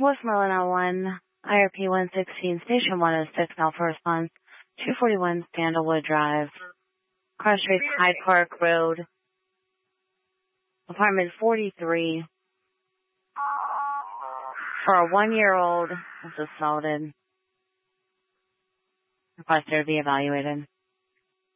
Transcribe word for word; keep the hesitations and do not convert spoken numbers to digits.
Westmoreland L one, I R P one sixteen, Station one oh six, Alpha Response, two forty-one Sandalwood Drive, Crossstreet Hyde Park Road, apartment forty-three, for a one-year-old was assaulted. Requested to be evaluated.